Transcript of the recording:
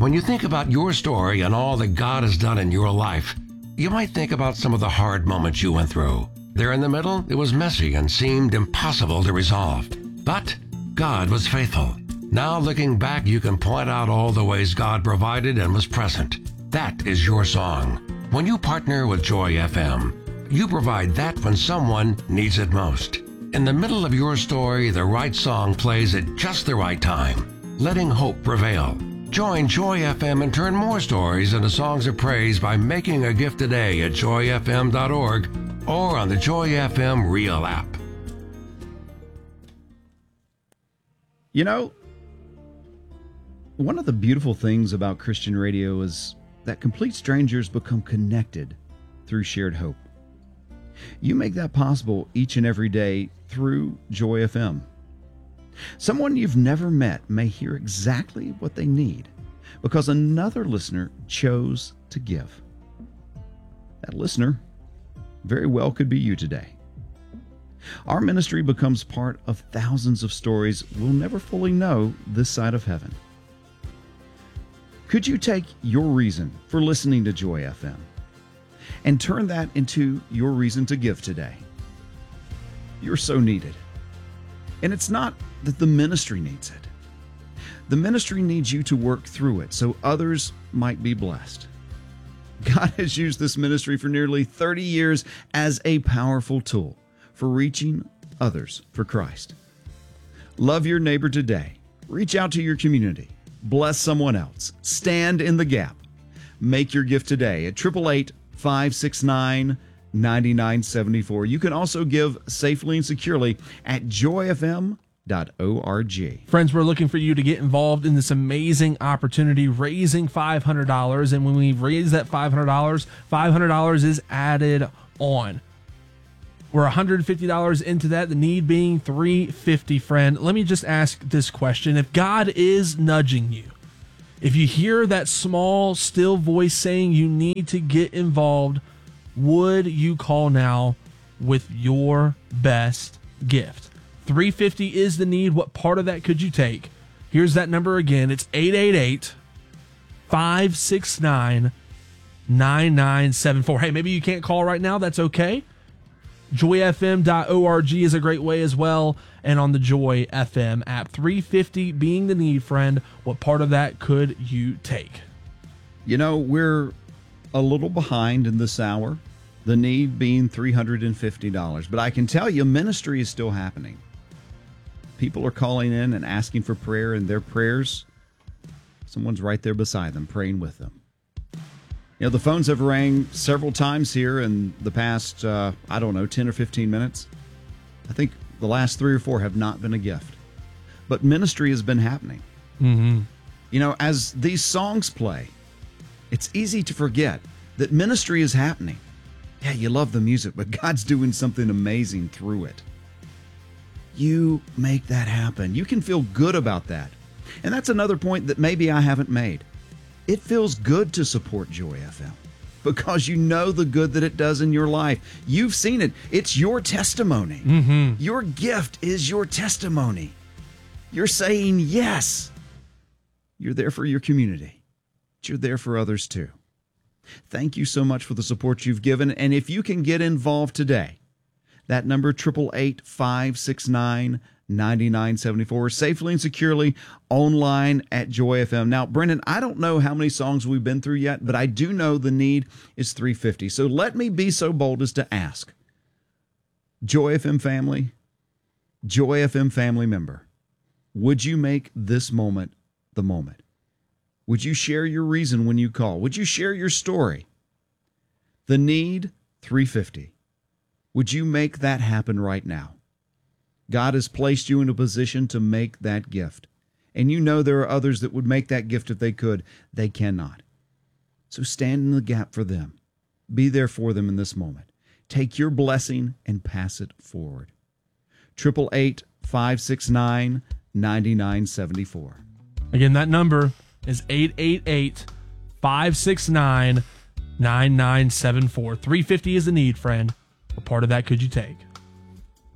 When you think about your story and all that God has done in your life, you might think about some of the hard moments you went through. There in the middle, it was messy and seemed impossible to resolve. But God was faithful. Now looking back, you can point out all the ways God provided and was present. That is your song. When you partner with Joy FM, you provide that when someone needs it most. In the middle of your story, the right song plays at just the right time, letting hope prevail. Join Joy FM and turn more stories into songs of praise by making a gift today at joyfm.org or on the Joy FM Real app. You know, one of the beautiful things about Christian radio is that complete strangers become connected through shared hope. You make that possible each and every day through Joy FM. Someone you've never met may hear exactly what they need because another listener chose to give. That listener very well could be you today. Our ministry becomes part of thousands of stories we'll never fully know this side of heaven. Could you take your reason for listening to Joy FM and turn that into your reason to give today? You're so needed. And it's not that the ministry needs it. The ministry needs you to work through it so others might be blessed. God has used this ministry for nearly 30 years as a powerful tool for reaching others for Christ. Love your neighbor today. Reach out to your community. Bless someone else. Stand in the gap. Make your gift today at 888-569-9974. You can also give safely and securely at joyfm.org. Friends, we're looking for you to get involved in this amazing opportunity, raising $500. And when we raise that $500, $500 is added on. We're $150 into that, the need being $350, friend. Let me just ask this question. If God is nudging you, if you hear that small, still voice saying you need to get involved, would you call now with your best gift? $350 is the need. What part of that could you take? Here's that number again. It's 888-569-9974. Hey, maybe you can't call right now. That's okay. JoyFM.org is a great way as well, and on the Joy FM app. $350 being the need, friend. What part of that could you take? You know, we're a little behind in this hour, the need being $350. But I can tell you, ministry is still happening. People are calling in and asking for prayer, and their prayers, someone's right there beside them, praying with them. You know, the phones have rang several times here in the past, 10 or 15 minutes. I think the last 3 or 4 have not been a gift. But ministry has been happening. Mm-hmm. You know, as these songs play, it's easy to forget that ministry is happening. Yeah, you love the music, but God's doing something amazing through it. You make that happen. You can feel good about that. And that's another point that maybe I haven't made. It feels good to support Joy FM because you know the good that it does in your life. You've seen it. It's your testimony. Mm-hmm. Your gift is your testimony. You're saying yes. You're there for your community. But you're there for others too. Thank you so much for the support you've given. And if you can get involved today, that number 888-569-9974, safely and securely online at Joy FM. Now, Brendan, I don't know how many songs we've been through yet, but I do know the need is $350. So let me be so bold as to ask, Joy FM family, Joy FM family member, would you make this moment the moment? Would you share your reason when you call? Would you share your story? The need, $350. Would you make that happen right now? God has placed you in a position to make that gift. And you know there are others that would make that gift if they could. They cannot. So stand in the gap for them. Be there for them in this moment. Take your blessing and pass it forward. 888-569-9974. Again, that number is 888-569-9974. $350 is the need, friend. What part of that could you take?